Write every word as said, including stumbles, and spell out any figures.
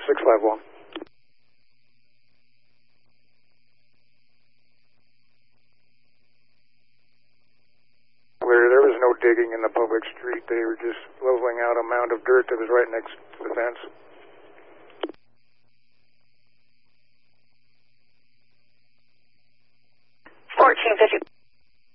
six five one. Where there was no digging in the public street, they were just leveling out a mound of dirt that was right next to the fence. fourteen fifty.